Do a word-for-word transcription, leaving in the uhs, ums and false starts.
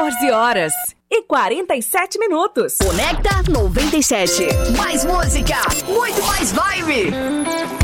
quatorze horas e quarenta e sete minutos. Conecta noventa e sete. Mais música, muito mais vibe.